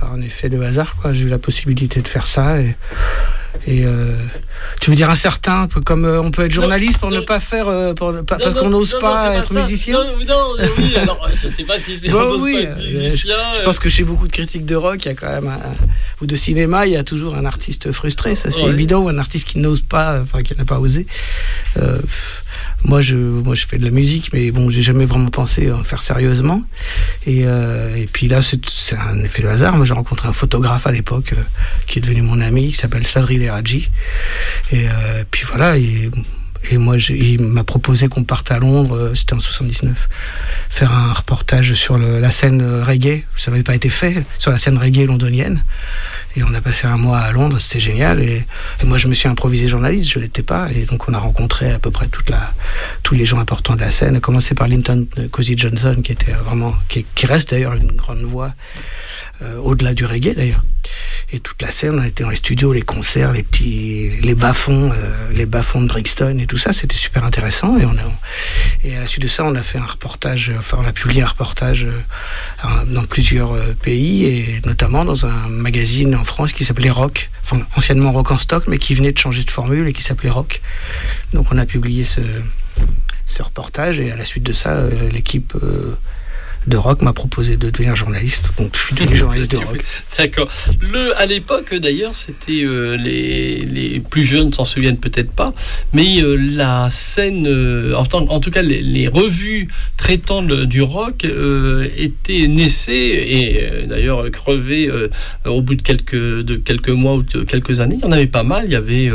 par un effet de hasard, quoi. J'ai eu la possibilité de faire ça et tu veux dire incertain, comme on peut être journaliste pour ne pas faire, parce qu'on n'ose pas être musicien. Oui, alors je sais pas si c'est on n'ose pas être musicien. Je pense que chez beaucoup de critiques de rock, il y a quand même ou de cinéma, il y a toujours un artiste frustré, ça c'est évident, ou un artiste qui n'ose pas, qui n'a pas osé. Moi je fais de la musique, mais bon, j'ai jamais vraiment pensé en faire sérieusement. Et puis là, c'est un effet de hasard. Moi, j'ai rencontré un photographe à l'époque qui est devenu mon ami, qui s'appelle Sadri Deraji. Et puis voilà. Et moi, il m'a proposé qu'on parte à Londres, c'était en 79, faire un reportage sur la scène reggae. Ça n'avait pas été fait, sur la scène reggae londonienne. Et on a passé un mois à Londres, c'était génial. Et moi, je me suis improvisé journaliste, je l'étais pas. Et donc, on a rencontré à peu près tous les gens importants de la scène, à commencer par Linton Kwesi Johnson, qui était vraiment, qui reste d'ailleurs une grande voix, au-delà du reggae d'ailleurs. Et toute la scène, on était dans les studios, les concerts, les bas-fonds de Brixton et tout ça, c'était super intéressant. Et à la suite de ça, on a fait un reportage, on a publié un reportage dans plusieurs pays, et notamment dans un magazine en France qui s'appelait Rock, enfin anciennement Rock en Stock, mais qui venait de changer de formule et qui s'appelait Rock. Donc on a publié ce reportage, et à la suite de ça, l'équipe de Rock m'a proposé de devenir journaliste, donc je suis devenu journaliste de Rock. D'accord. À l'époque, d'ailleurs, c'était les plus jeunes s'en souviennent peut-être pas, mais la scène, en tout cas les revues traitant du rock étaient naissées et d'ailleurs crevées au bout de quelques mois ou de quelques années. Il y en avait pas mal. Il y avait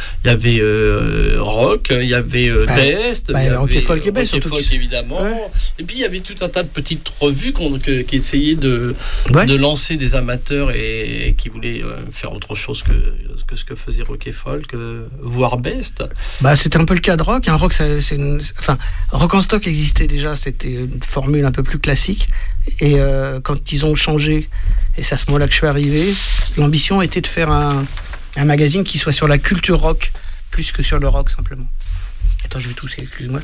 Rock, il y avait Best, il y avait Rock et Folk et Best, Rock et Folk évidemment. Ouais. Et puis il y avait tout un tas de petites revues qui essayaient de lancer des amateurs et qui voulaient faire autre chose que ce que faisait Rock et Folk, voire Best. C'était un peu le cas de Rock. Rock, Rock en Stock existait déjà, c'était une formule un peu plus classique. Et quand ils ont changé, et c'est à ce moment-là que je suis arrivé, l'ambition était de faire un magazine qui soit sur la culture rock, plus que sur le rock simplement. Attends, je vais tousser, excuse-moi.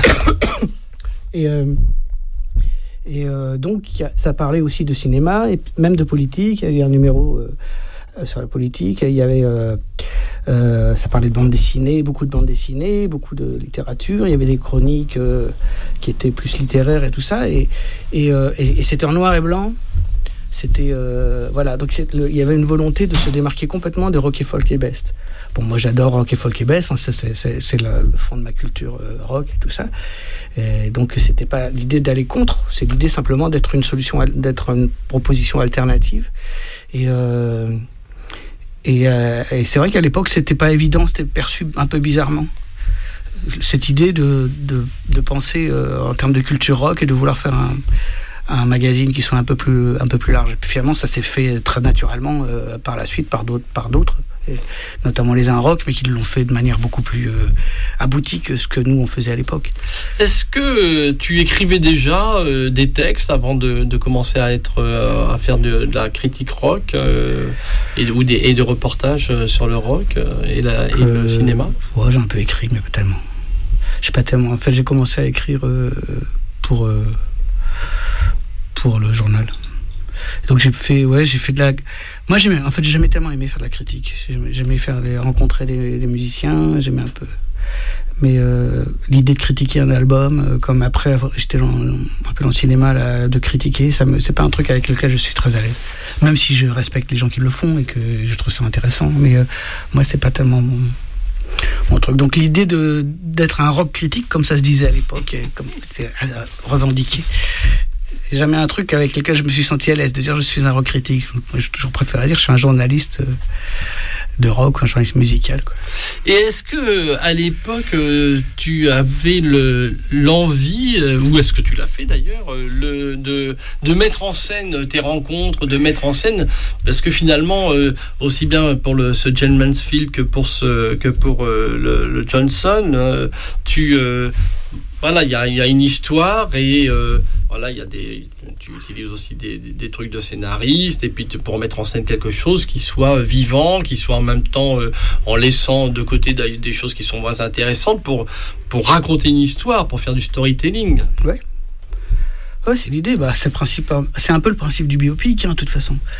Et donc, ça parlait aussi de cinéma et même de politique. Il y avait un numéro sur la politique. Il y avait, ça parlait de bande dessinée, beaucoup de bandes dessinées, beaucoup de littérature. Il y avait des chroniques qui étaient plus littéraires et tout ça. Et c'était en noir et blanc. C'était voilà. Donc il y avait une volonté de se démarquer complètement de Rock et Folk et Best. Bon, moi j'adore Rock et Folk et Best, hein, c'est le fond de ma culture rock et tout ça. Et donc c'était pas l'idée d'aller contre, c'est l'idée simplement d'être une solution, d'être une proposition alternative. Et c'est vrai qu'à l'époque c'était pas évident, c'était perçu un peu bizarrement. Cette idée de penser en termes de culture rock et de vouloir faire un magazine qui soit un peu plus large. Et puis finalement, ça s'est fait très naturellement par la suite par d'autres, et notamment les rock, mais qui l'ont fait de manière beaucoup plus aboutie que ce que nous on faisait à l'époque. Est-ce que tu écrivais déjà des textes avant de commencer à faire de la critique rock et de reportages sur le rock et le cinéma? Ouais, j'ai un peu écrit, mais pas tellement. En fait, j'ai commencé à écrire pour le journal. Donc j'ai fait de la... Moi j'ai jamais tellement aimé faire de la critique. J'aimais rencontrer des musiciens, j'aimais un peu. Mais l'idée de critiquer un album, comme après j'étais un peu dans le cinéma là, de critiquer, c'est pas un truc avec lequel je suis très à l'aise. Même si je respecte les gens qui le font et que je trouve ça intéressant, mais moi c'est pas tellement mon truc. Donc l'idée d'être un rock critique, comme ça se disait à l'époque, comme c'était revendiqué, c'est jamais un truc avec lequel je me suis senti à l'aise de dire je suis un rock critique. Moi, j'ai toujours préféré dire je suis un journaliste de rock, un journaliste musical, quoi. Et est-ce que à l'époque tu avais l'envie, ou est-ce que tu l'as fait d'ailleurs, de mettre en scène tes rencontres, de mettre en scène, parce que finalement aussi bien pour ce Jane Mansfield que pour le Johnson, voilà, il y a une histoire et voilà, tu utilises aussi des trucs de scénariste, et puis pour mettre en scène quelque chose qui soit vivant, qui soit en même temps en laissant de côté des choses qui sont moins intéressantes pour raconter une histoire, pour faire du storytelling. Ouais, c'est l'idée. C'est un peu le principe du biopic, hein, de toute façon.